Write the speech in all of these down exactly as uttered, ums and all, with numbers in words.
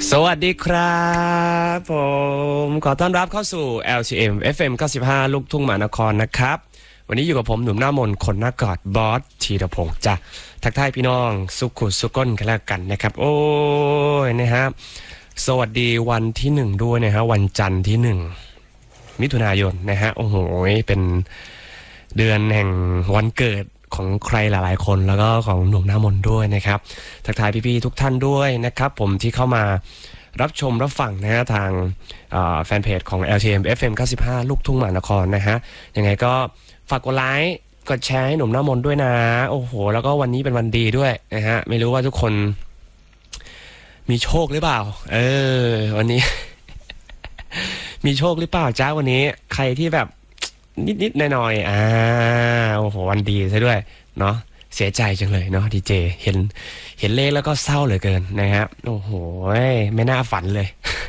สวัสดีครับผมขอต้อนรับเข้าสู่ แอล ที เอ็ม เอฟ เอ็ม เก้าสิบห้า ลูกทุ่งมหานครนะครับวันนี้อยู่กับผมหนุ่มหน้ามนคนหน้ากอดบอสธีรพงษ์จ้ะทักทายพี่น้องสุขุสุก้นกันแล้วกันนะครับโอ้ยนะครับสวัสดีวันที่หนึ่งด้วยนะฮะวันจันทร์ที่หนึ่งมิถุนายนนะฮะโอ้โหเป็นเดือนแห่งวันเกิดของใครหลายๆคนแล้วก็ของหนุ่มหน้ามนด้วยนะครับทักทายพี่ๆทุกท่านด้วยนะครับผมที่เข้ามารับชมรับฟังนะฮะทางแฟนเพจของ แอล ที เอ็ม เอฟ เอ็ม เก้าสิบห้า ลูกทุ่งมหานครนะฮะยังไงก็ฝากกดไลค์กดแชร์ให้หนุ่มหน้ามนด้วยนะโอ้โหแล้วก็วันนี้เป็นวันดีด้วยนะฮะไม่รู้ว่าทุกคนมีโชคหรือเปล่าเออวันนี้ มีโชคหรือเปล่าจ้าวันนี้ใครที่แบบนิดๆหน่อยๆอ่าโอ้โหวันดีซะด้วยเนาะเสียใจจังเลยเนาะดีเจเห็นเห็นเลขแล้วก็เศร้าเหลือเกินนะครับโอ้โหไม่น่าฝันเลย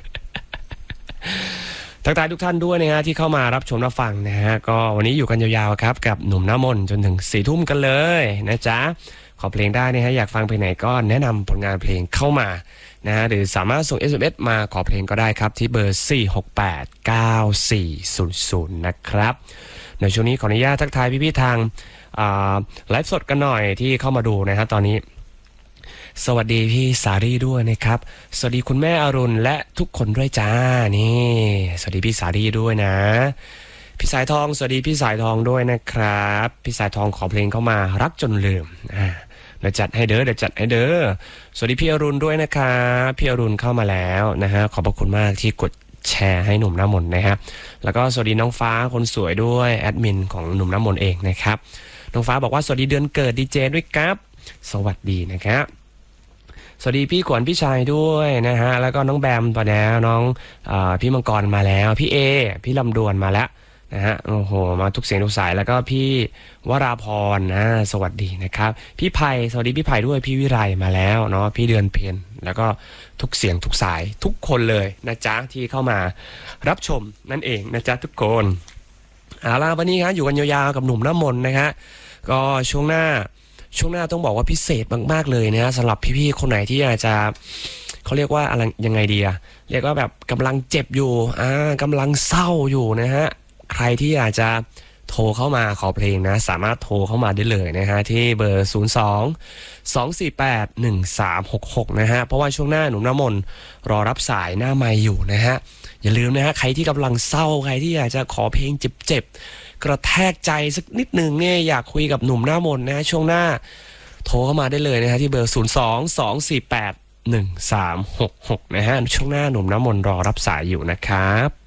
ทักทายทุกท่านด้วยนะฮะที่เข้ามารับชมรับฟังนะฮะก็วันนี้อยู่กันยาวๆครับกับหนุ่มหน้ามนจนถึงสี่ทุ่มกันเลยนะจ๊ะขอเพลงได้นะฮะอยากฟังเพลงไหนก็แนะนำผลงานเพลงเข้ามานะฮะหรือสามารถส่ง เอส เอ็ม เอส มาขอเพลงก็ได้ครับที่เบอร์สี่ หก แปด เก้า สี่ ศูนย์ ศูนย์นะครับในช่วงนี้ขออนุญาตทักทายพี่ๆทางไลฟ์สดกันหน่อยที่เข้ามาดูนะฮะตอนนี้สวัสดีพี่สารีด้วยนะครับสวัสดีคุณแม่อรุณและทุกคนด้วยจ้านี่สวัสดีพี่สารีด้วยนะพี่สายทองสวัสดีพี่สายทองด้วยนะครับพี่สายทองขอเพลงเข้ามารักจนลืมอ่าเดี๋ยวจัดให้เด้อเดี๋ยวจัดให้เด้อสวัสดีพี่อรุณด้วยนะครับพี่อรุณเข้ามาแล้วนะฮะขอบพระคุณมากที่กดแชร์ให้หนุ่มน้ำมนต์นะครับแล้วก็สวัสดีน้องฟ้าคนสวยด้วยแอดมินของหนุ่มน้ำมนต์เองนะครับน้องฟ้าบอกว่าสวัสดีเดือนเกิดดีเจด้วยครับสวัสดีนะครับสวัสดีพี่ขวัญพี่ชายด้วยนะฮะแล้วก็น้องแบมตอนนี้น้องอ่าพี่มังกรมาแล้วพี่เอพี่ลำดวนมาแล้วนะฮะโอ้โหมาทุกเสียงทุกสายแล้วก็พี่วราพรนะสวัสดีนะครับพี่ไผ่สวัสดีพี่ไผ่ด้วยพี่วิไลมาแล้วเนาะพี่เดือนเพ็ญแล้วก็ทุกเสียงทุกสายทุกคนเลยนะจ๊ะที่เข้ามารับชมนั่นเองนะจ๊ะทุกคนเอาล่ะวันนี้ครับอยู่กันยาวๆกับหนุ่มน้ำมนต์นะฮะก็ช่วงหน้าช่วงหน้าต้องบอกว่าพิเศษมากๆเลยนะฮะสำหรับพี่ๆคนไหนที่อาจจะเขาเรียกว่าอะไรยังไงดีอะเรียกว่าแบบกำลังเจ็บอยู่อ่ากำลังเศร้าอยู่นะฮะใครที่อาจจะโทรเข้ามาขอเพลงนะสามารถโทรเข้ามาได้เลยนะฮะที่เบอร์ศูนย์ สอง สอง สี่ แปด หนึ่ง สาม หก หกนะฮะเพราะว่าช่วงหน้าหนุ่มน้ำมนต์รอรับสายหน้าไมค์อยู่นะฮะอย่าลืมนะฮะใครที่กำลังเศร้าใครที่อยากจะขอเพลงเจ็บๆกระแทกใจสักนิดหนึ่งเนี่ยอยากคุยกับหนุ่มหน้ามนต์นะช่วงหน้าโทรเข้ามาได้เลยนะฮะที่เบอร์ศูนย์ สอง สอง สี่ แปด หนึ่ง สาม หก หกนะฮะช่วงหน้าหนุ่มน้ำมนต์รอรับสายอยู่นะครับ